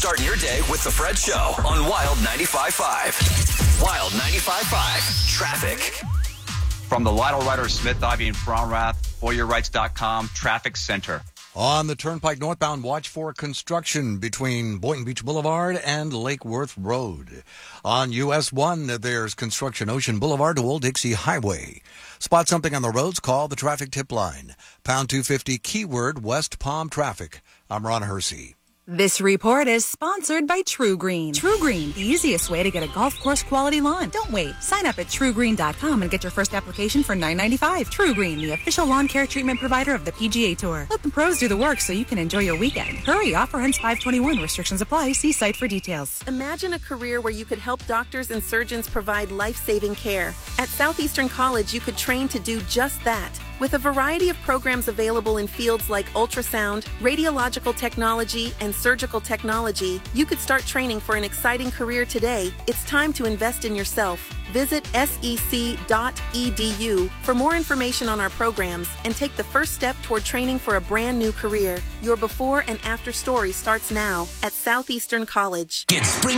Starting your day with The Fred Show on Wild 95.5. Wild 95.5. Traffic. From the Lytle Ryder Smith, Ivy and Fromrath, ForYourRights.com Traffic Center. On the Turnpike northbound, watch for construction between Boynton Beach Boulevard and Lake Worth Road. On US 1, there's construction Ocean Boulevard to Old Dixie Highway. Spot something on the roads, call the traffic tip line. Pound 250, keyword West Palm Traffic. I'm Ron Hersey. This report is sponsored by True Green. True Green, the easiest way to get a golf course quality lawn. Don't wait. Sign up at truegreen.com and get your first application for $9.95. True Green, the official lawn care treatment provider of the PGA Tour. Let the pros do the work so you can enjoy your weekend. Hurry, offer ends 5/21. Restrictions apply. See site for details. Imagine a career where you could help doctors and surgeons provide life-saving care. At Southeastern College, you could train to do just that. With a variety of programs available in fields like ultrasound, radiological technology, and surgical technology, you could start training for an exciting career today. It's time to invest in yourself. Visit sec.edu for more information on our programs and take the first step toward training for a brand new career. Your before and after story starts now at Southeastern College. Get spring